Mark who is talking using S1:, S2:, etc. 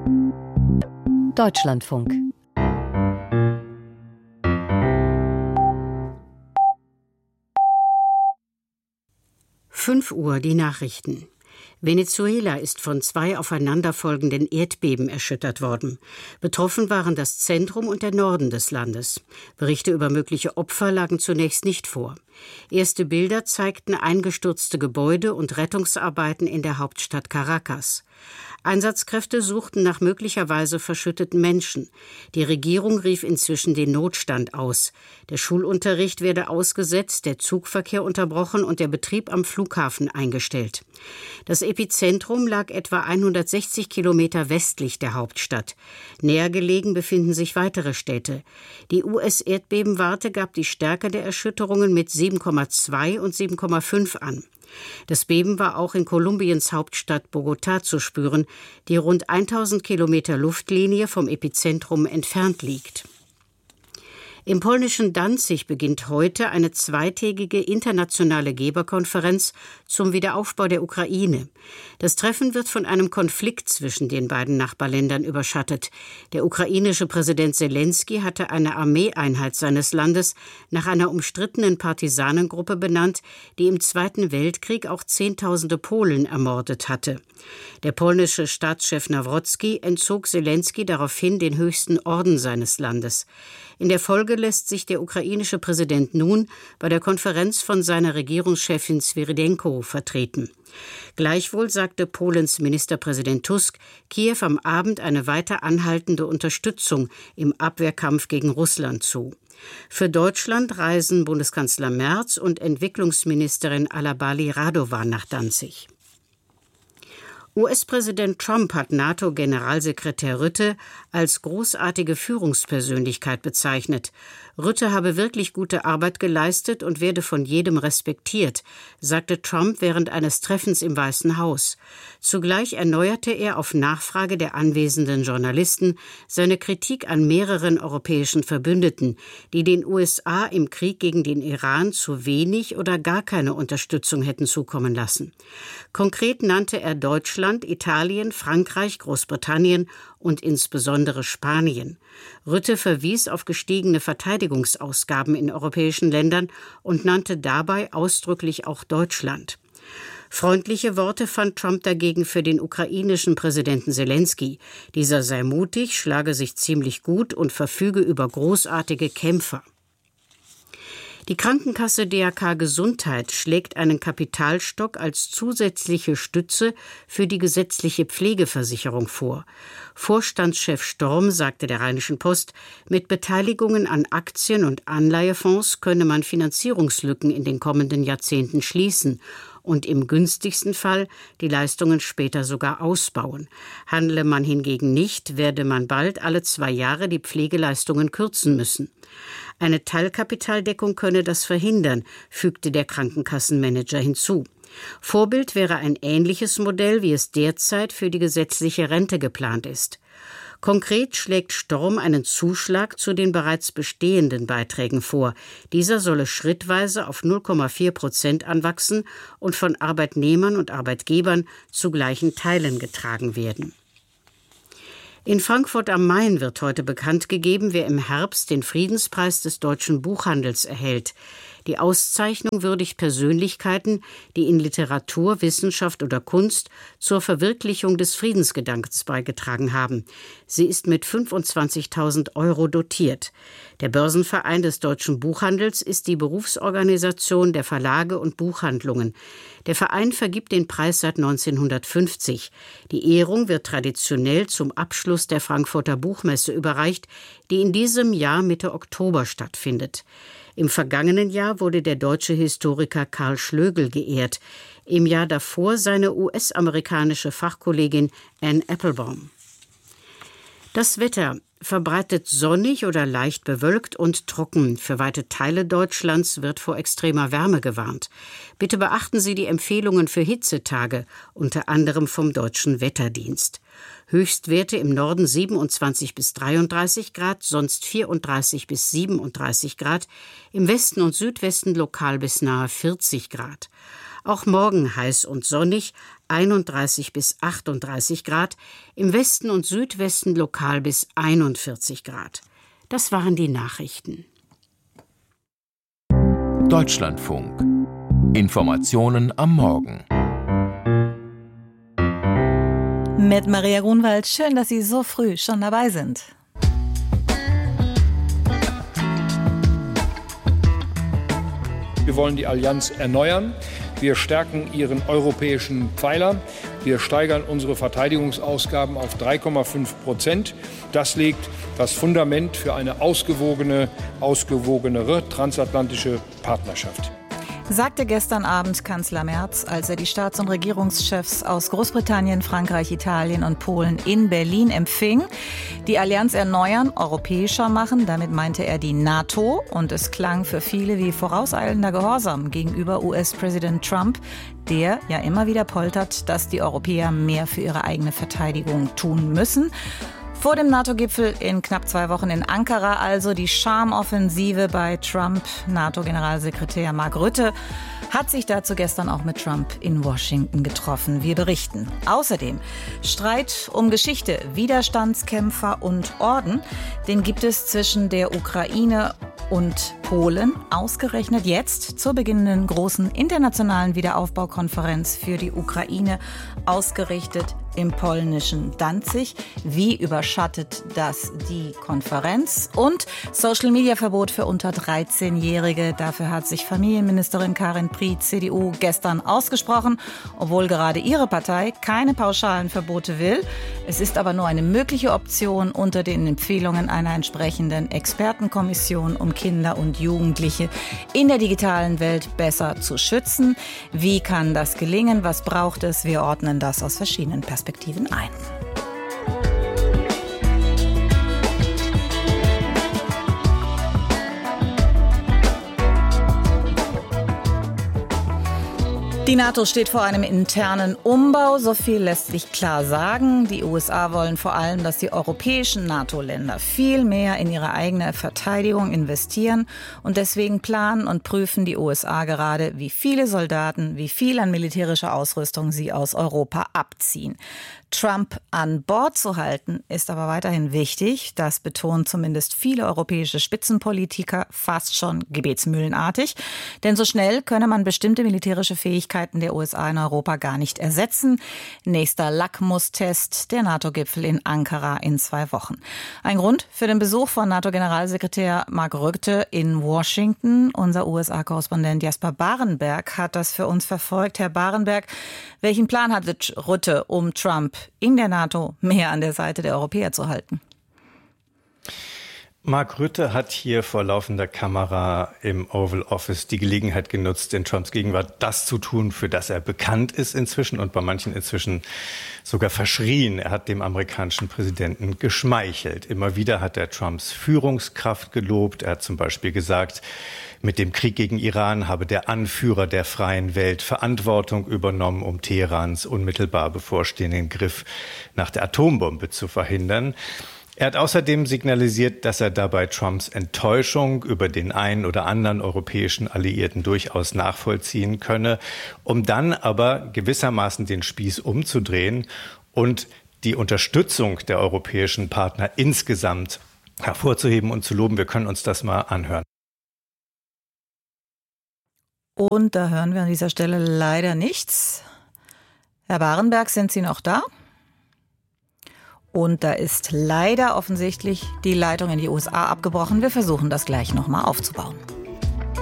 S1: Deutschlandfunk.
S2: Uhr die Nachrichten. Venezuela ist von 2 aufeinanderfolgenden Erdbeben erschüttert worden. Betroffen waren das Zentrum und der Norden des Landes. Berichte über mögliche Opfer lagen zunächst nicht vor. Erste Bilder zeigten eingestürzte Gebäude und Rettungsarbeiten in der Hauptstadt Caracas. Einsatzkräfte suchten nach möglicherweise verschütteten Menschen. Die Regierung rief inzwischen den Notstand aus. Der Schulunterricht werde ausgesetzt, der Zugverkehr unterbrochen und der Betrieb am Flughafen eingestellt. Das Epizentrum lag etwa 160 Kilometer westlich der Hauptstadt. Näher gelegen befinden sich weitere Städte. Die US-Erdbebenwarte gab die Stärke der Erschütterungen mit 7,2 und 7,5 an. Das Beben war auch in Kolumbiens Hauptstadt Bogotá zu spüren, die rund 1000 Kilometer Luftlinie vom Epizentrum entfernt liegt. Im polnischen Danzig beginnt heute eine zweitägige internationale Geberkonferenz zum Wiederaufbau der Ukraine. Das Treffen wird von einem Konflikt zwischen den beiden Nachbarländern überschattet. Der ukrainische Präsident Selenskyj hatte eine Armeeeinheit seines Landes nach einer umstrittenen Partisanengruppe benannt, die im Zweiten Weltkrieg auch Zehntausende Polen ermordet hatte. Der polnische Staatschef Nawrocki entzog Selenskyj daraufhin den höchsten Orden seines Landes. In der Folge lässt sich der ukrainische Präsident nun bei der Konferenz von seiner Regierungschefin Swirydenko vertreten. Gleichwohl sagte Polens Ministerpräsident Tusk Kiew am Abend eine weiter anhaltende Unterstützung im Abwehrkampf gegen Russland zu. Für Deutschland reisen Bundeskanzler Merz und Entwicklungsministerin Alabali Radovan nach Danzig. US-Präsident Trump hat NATO-Generalsekretär Rutte als großartige Führungspersönlichkeit bezeichnet. Rutte habe wirklich gute Arbeit geleistet und werde von jedem respektiert, sagte Trump während eines Treffens im Weißen Haus. Zugleich erneuerte er auf Nachfrage der anwesenden Journalisten seine Kritik an mehreren europäischen Verbündeten, die den USA im Krieg gegen den Iran zu wenig oder gar keine Unterstützung hätten zukommen lassen. Konkret nannte er Deutschland, Italien, Frankreich, Großbritannien und insbesondere Spanien. Rutte verwies auf gestiegene Verteidigungsausgaben in europäischen Ländern und nannte dabei ausdrücklich auch Deutschland. Freundliche Worte fand Trump dagegen für den ukrainischen Präsidenten Selenskyj. Dieser sei mutig, schlage sich ziemlich gut und verfüge über großartige Kämpfer. Die Krankenkasse DRK Gesundheit schlägt einen Kapitalstock als zusätzliche Stütze für die gesetzliche Pflegeversicherung vor. Vorstandschef Storm sagte der Rheinischen Post, mit Beteiligungen an Aktien- und Anleihefonds könne man Finanzierungslücken in den kommenden Jahrzehnten schließen und im günstigsten Fall die Leistungen später sogar ausbauen. Handle man hingegen nicht, werde man bald alle 2 Jahre die Pflegeleistungen kürzen müssen. Eine Teilkapitaldeckung könne das verhindern, fügte der Krankenkassenmanager hinzu. Vorbild wäre ein ähnliches Modell, wie es derzeit für die gesetzliche Rente geplant ist. Konkret schlägt Storm einen Zuschlag zu den bereits bestehenden Beiträgen vor. Dieser solle schrittweise auf 0,4% anwachsen und von Arbeitnehmern und Arbeitgebern zu gleichen Teilen getragen werden. In Frankfurt am Main wird heute bekannt gegeben, wer im Herbst den Friedenspreis des deutschen Buchhandels erhält. Die Auszeichnung würdigt Persönlichkeiten, die in Literatur, Wissenschaft oder Kunst zur Verwirklichung des Friedensgedankens beigetragen haben. Sie ist mit 25.000 € dotiert. Der Börsenverein des deutschen Buchhandels ist die Berufsorganisation der Verlage und Buchhandlungen. Der Verein vergibt den Preis seit 1950. Die Ehrung wird traditionell zum Abschluss der Frankfurter Buchmesse überreicht, die in diesem Jahr Mitte Oktober stattfindet. Im vergangenen Jahr wurde der deutsche Historiker Karl Schlögel geehrt, im Jahr davor seine US-amerikanische Fachkollegin Anne Applebaum. Das Wetter: verbreitet sonnig oder leicht bewölkt und trocken. Für weite Teile Deutschlands wird vor extremer Wärme gewarnt. Bitte beachten Sie die Empfehlungen für Hitzetage, unter anderem vom Deutschen Wetterdienst. Höchstwerte im Norden 27 bis 33 Grad, sonst 34 bis 37 Grad, im Westen und Südwesten lokal bis nahe 40 Grad. Auch morgen heiß und sonnig, 31 bis 38 Grad, im Westen und Südwesten lokal bis 41 Grad. Das waren die Nachrichten.
S1: Deutschlandfunk. Informationen am Morgen.
S3: Mit Maria Grunwald. Schön, dass Sie so früh schon dabei sind.
S4: Wir wollen die Allianz erneuern. Wir stärken ihren europäischen Pfeiler. Wir steigern unsere Verteidigungsausgaben auf 3,5%. Das legt das Fundament für eine ausgewogenere transatlantische Partnerschaft.
S3: Sagte gestern Abend Kanzler Merz, als er die Staats- und Regierungschefs aus Großbritannien, Frankreich, Italien und Polen in Berlin empfing. Die Allianz erneuern, europäischer machen, damit meinte er die NATO. Und es klang für viele wie vorauseilender Gehorsam gegenüber US-Präsident Trump, der ja immer wieder poltert, dass die Europäer mehr für ihre eigene Verteidigung tun müssen. Vor dem NATO-Gipfel in knapp 2 Wochen in Ankara also die Charmoffensive bei Trump. NATO-Generalsekretär Mark Rutte hat sich dazu gestern auch mit Trump in Washington getroffen. Wir berichten. Außerdem Streit um Geschichte, Widerstandskämpfer und Orden. Den gibt es zwischen der Ukraine und Polen, ausgerechnet jetzt zur beginnenden großen internationalen Wiederaufbaukonferenz für die Ukraine, ausgerichtet im polnischen Danzig. Wie überschattet das die Konferenz? Und Social-Media-Verbot für unter 13-Jährige. Dafür hat sich Familienministerin Karin Prien, CDU, gestern ausgesprochen, obwohl gerade ihre Partei keine pauschalen Verbote will. Es ist aber nur eine mögliche Option unter den Empfehlungen einer entsprechenden Expertenkommission, um Kinder und Jugendliche in der digitalen Welt besser zu schützen. Wie kann das gelingen? Was braucht es? Wir ordnen das aus verschiedenen Perspektiven ein. Die NATO steht vor einem internen Umbau, so viel lässt sich klar sagen. Die USA wollen vor allem, dass die europäischen NATO-Länder viel mehr in ihre eigene Verteidigung investieren. Und deswegen planen und prüfen die USA gerade, wie viele Soldaten, wie viel an militärischer Ausrüstung sie aus Europa abziehen. Trump an Bord zu halten, ist aber weiterhin wichtig. Das betonen zumindest viele europäische Spitzenpolitiker fast schon gebetsmühlenartig. Denn so schnell könne man bestimmte militärische Fähigkeiten der USA in Europa gar nicht ersetzen. Nächster Lackmustest, der NATO-Gipfel in Ankara in 2 Wochen. Ein Grund für den Besuch von NATO-Generalsekretär Mark Rutte in Washington. Unser USA-Korrespondent Jasper Barenberg hat das für uns verfolgt. Herr Barenberg, welchen Plan hatte Rutte, um Trump in der NATO mehr an der Seite der Europäer zu halten?
S5: Mark Rutte hat hier vor laufender Kamera im Oval Office die Gelegenheit genutzt, in Trumps Gegenwart das zu tun, für das er bekannt ist inzwischen und bei manchen inzwischen sogar verschrien. Er hat dem amerikanischen Präsidenten geschmeichelt. Immer wieder hat er Trumps Führungskraft gelobt. Er hat zum Beispiel gesagt, mit dem Krieg gegen Iran habe der Anführer der freien Welt Verantwortung übernommen, um Teherans unmittelbar bevorstehenden Griff nach der Atombombe zu verhindern. Er hat außerdem signalisiert, dass er dabei Trumps Enttäuschung über den einen oder anderen europäischen Alliierten durchaus nachvollziehen könne, um dann aber gewissermaßen den Spieß umzudrehen und die Unterstützung der europäischen Partner insgesamt hervorzuheben und zu loben. Wir können uns das mal anhören.
S3: Und da hören wir an dieser Stelle leider nichts. Herr Barenberg, sind Sie noch da? Und da ist leider offensichtlich die Leitung in die USA abgebrochen. Wir versuchen das gleich nochmal aufzubauen.